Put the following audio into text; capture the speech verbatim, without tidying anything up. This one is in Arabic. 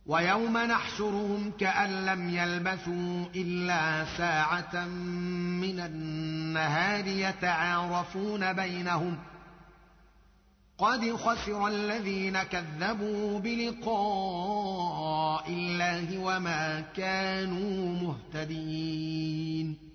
ويوم نحشرهم كأن لم يلبثوا إلا ساعة من النهار يتعارفون بينهم قد خسر الذين كذبوا بلقاء الله وما كانوا مهتدين